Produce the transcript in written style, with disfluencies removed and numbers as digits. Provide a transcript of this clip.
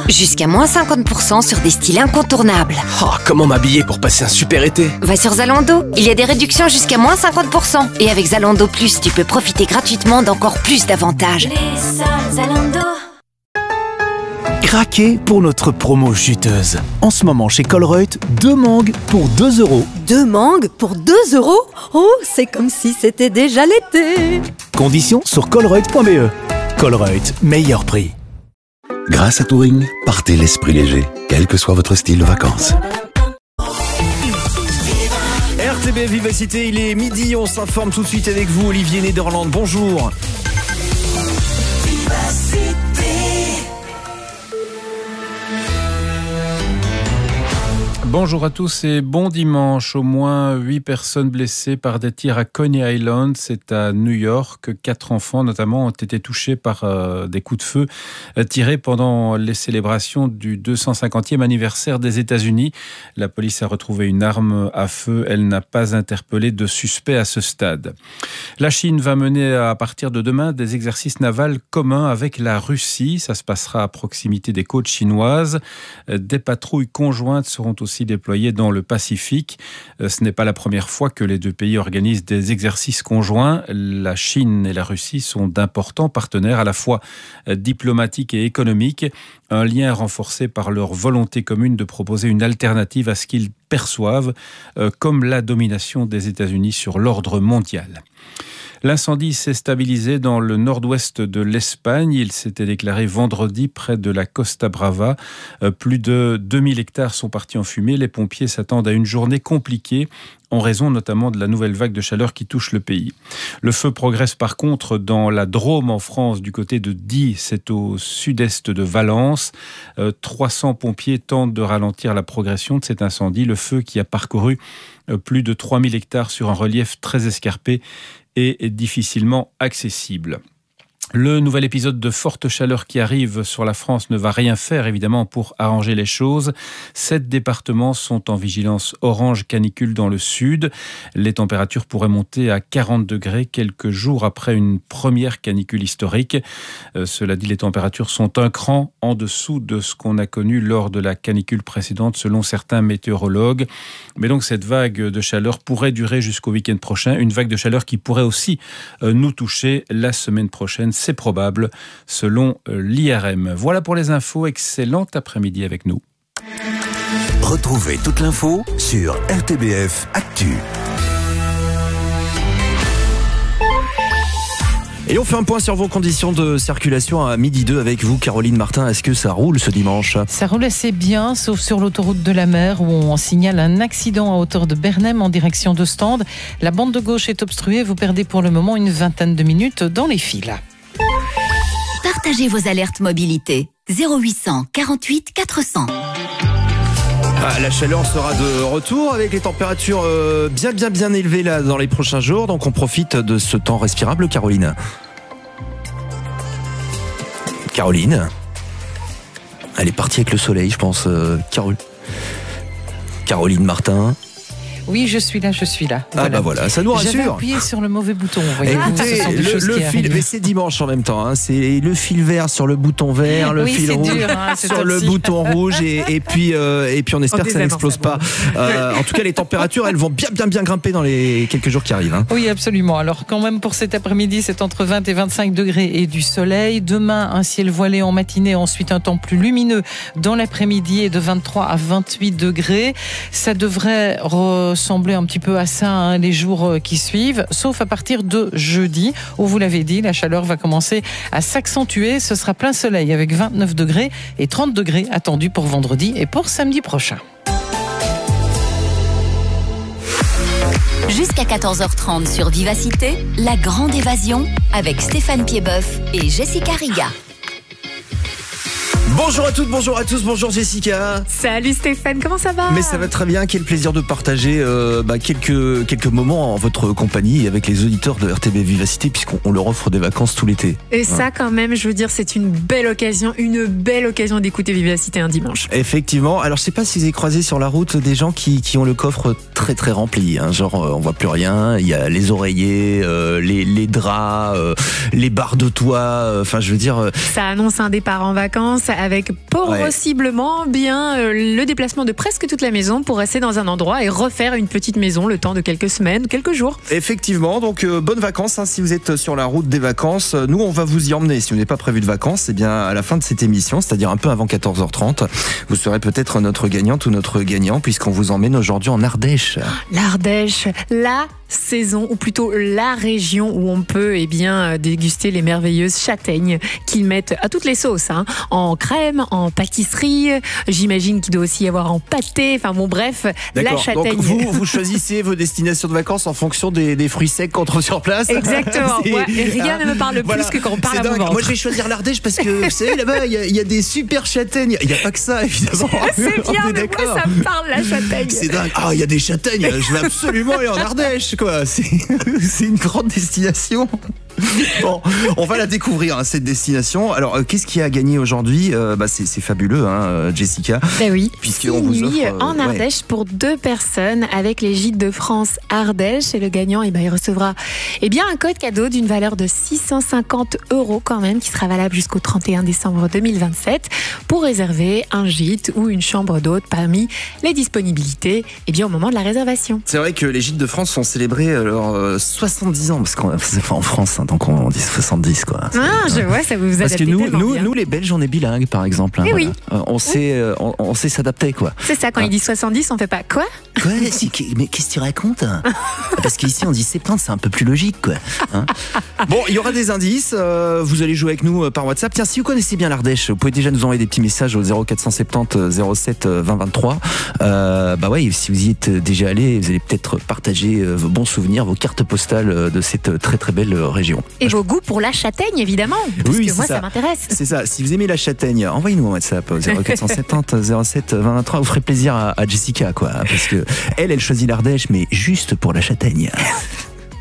Jusqu'à moins 50% sur des styles incontournables. Oh, comment m'habiller pour passer un super été? Va sur Zalando, il y a des réductions jusqu'à moins 50%. Et avec Zalando Plus, tu peux profiter gratuitement d'encore plus d'avantages. Les soldes Zalando. Craquez pour notre promo chuteuse. En ce moment chez Colruyt, 2 mangues pour 2 €. 2 mangues pour 2 €? Oh, c'est comme si c'était déjà l'été. Conditions sur colruyt.be. Colruyt, meilleur prix. Grâce à Touring, partez l'esprit léger, quel que soit votre style de vacances. RTB Vivacité, il est midi, on s'informe tout de suite avec vous, Olivier Nederland, bonjour. Bonjour à tous et bon dimanche. Au moins 8 personnes blessées par des tirs à Coney Island, c'est à New York. 4 enfants notamment ont été touchés par des coups de feu tirés pendant les célébrations du 250e anniversaire des États-Unis. La police a retrouvé une arme à feu. Elle n'a pas interpellé de suspect à ce stade. La Chine va mener à partir de demain des exercices navals communs avec la Russie. Ça se passera à proximité des côtes chinoises. Des patrouilles conjointes seront aussi déployés dans le Pacifique. Ce n'est pas la première fois que les deux pays organisent des exercices conjoints. La Chine et la Russie sont d'importants partenaires à la fois diplomatiques et économiques. Un lien renforcé par leur volonté commune de proposer une alternative à ce qu'ils perçoivent comme la domination des États-Unis sur l'ordre mondial. L'incendie s'est stabilisé dans le nord-ouest de l'Espagne. Il s'était déclaré vendredi près de la Costa Brava. Plus de 2000 hectares sont partis en fumée. Les pompiers s'attendent à une journée compliquée en raison notamment de la nouvelle vague de chaleur qui touche le pays. Le feu progresse par contre dans la Drôme en France, du côté de Die, c'est au sud-est de Valence. 300 pompiers tentent de ralentir la progression de cet incendie. Le feu qui a parcouru plus de 3000 hectares sur un relief très escarpé et difficilement accessible. Le nouvel épisode de forte chaleur qui arrive sur la France ne va rien faire évidemment pour arranger les choses. 7 départements sont en vigilance orange canicule dans le sud. Les températures pourraient monter à 40 degrés quelques jours après une première canicule historique. Cela dit, les températures sont un cran en dessous de ce qu'on a connu lors de la canicule précédente selon certains météorologues. Mais donc cette vague de chaleur pourrait durer jusqu'au week-end prochain. Une vague de chaleur qui pourrait aussi nous toucher la semaine prochaine. C'est probable, selon l'IRM. Voilà pour les infos. Excellent après-midi avec nous. Retrouvez toute l'info sur RTBF Actu. Et on fait un point sur vos conditions de circulation à midi 2 avec vous, Caroline Martin. Est-ce que ça roule ce dimanche? Ça roule assez bien, sauf sur l'autoroute de la Mer où on signale un accident à hauteur de Bernhem en direction de Stande. La bande de gauche est obstruée. Vous perdez pour le moment une vingtaine de minutes dans les files. Partagez vos alertes mobilité. 0800 48 400. La chaleur sera de retour avec les températures bien élevées là dans les prochains jours. Donc on profite de ce temps respirable, Caroline. Caroline, elle est partie avec le soleil, je pense. Caroline Martin. Oui, je suis là. Ah bah voilà, ça nous rassure. J'avais appuyé sur le mauvais bouton. Écoutez, le fil, mais c'est dimanche en même temps. Hein, c'est le fil vert sur le bouton vert, le fil rouge sur le bouton rouge, et puis on espère que ça n'explose pas. En tout cas, les températures, elles vont bien grimper dans les quelques jours qui arrivent. Hein. Oui, absolument. Alors quand même pour cet après-midi, c'est entre 20 et 25 degrés et du soleil. Demain, un ciel voilé en matinée, ensuite un temps plus lumineux dans l'après-midi et de 23 à 28 degrés. Ça devrait ressembler un petit peu à ça les jours qui suivent, sauf à partir de jeudi où, vous l'avez dit, la chaleur va commencer à s'accentuer. Ce sera plein soleil avec 29 degrés et 30 degrés attendus pour vendredi et pour samedi prochain. Jusqu'à 14h30 sur Vivacité, la grande évasion avec Stéphane Piedboeuf et Jessica Riga. Bonjour à toutes, bonjour à tous, bonjour Jessica. Salut Stéphane, comment ça va? Mais ça va très bien, quel plaisir de partager quelques moments en votre compagnie avec les auditeurs de RTB Vivacité, puisqu'on leur offre des vacances tout l'été. Et ça quand même, je veux dire, c'est une belle occasion d'écouter Vivacité un dimanche. Effectivement, alors je sais pas si vous avez croisé sur la route des gens qui ont le coffre très très rempli, hein. Genre on voit plus rien, il y a les oreillers, les draps, les barres de toit, enfin je veux dire... Ça annonce un départ en vacances avec possiblement bien le déplacement de presque toute la maison pour rester dans un endroit et refaire une petite maison le temps de quelques semaines, quelques jours. Effectivement, donc bonnes vacances si vous êtes sur la route des vacances. Nous, on va vous y emmener. Si vous n'avez pas prévu de vacances, eh bien à la fin de cette émission, c'est-à-dire un peu avant 14h30, vous serez peut-être notre gagnante ou notre gagnant puisqu'on vous emmène aujourd'hui en Ardèche. L'Ardèche, la saison ou plutôt la région où on peut déguster les merveilleuses châtaignes qu'ils mettent à toutes les sauces, en crème, en pâtisserie, j'imagine qu'il doit aussi y avoir en pâté, enfin bon bref, la châtaigne. Donc vous choisissez vos destinations de vacances en fonction des fruits secs qu'on trouve sur place. Exactement, rien ne me parle plus que quand on parle à mon ventre. Moi je vais choisir l'Ardèche parce que vous savez là-bas il y a des super châtaignes, il n'y a pas que ça évidemment. C'est bien, mais moi ça me parle la châtaigne. C'est dingue, il y a des châtaignes, je vais absolument aller en Ardèche quoi. C'est une grande destination. Bon, on va la découvrir cette destination. Alors, qu'est-ce qui a gagné aujourd'hui ? C'est fabuleux, Jessica. Oui, 6 nuits en Ardèche pour 2 personnes avec les Gîtes de France Ardèche. Et le gagnant, il recevra un code cadeau d'une valeur de 650 € quand même, qui sera valable jusqu'au 31 décembre 2027 pour réserver un gîte ou une chambre d'hôte parmi les disponibilités au moment de la réservation. C'est vrai que les Gîtes de France ont célébré leurs 70 ans, parce qu'on c'est pas en France. Donc on dit 70 quoi. Je vois, ça vous adapte. Parce que nous les Belges on est bilingues par exemple. Oui. On sait s'adapter quoi. C'est ça, quand ils disent 70 on fait pas quoi ? Quoi ? Mais qu'est-ce que tu racontes ? Parce qu'ici on dit 70, c'est un peu plus logique quoi. Bon, il y aura des indices, vous allez jouer avec nous par WhatsApp. Tiens, si vous connaissez bien l'Ardèche, vous pouvez déjà nous envoyer des petits messages au 0470 07 20 23. Si vous y êtes déjà allé, vous allez peut-être partager vos bons souvenirs, vos cartes postales de cette très très belle région. Et vos goûts pour la châtaigne, évidemment, parce que moi, ça m'intéresse. C'est ça, si vous aimez la châtaigne, envoyez-nous un WhatsApp 0470 07 20 23, vous ferez plaisir à Jessica, quoi, parce que elle choisit l'Ardèche, mais juste pour la châtaigne.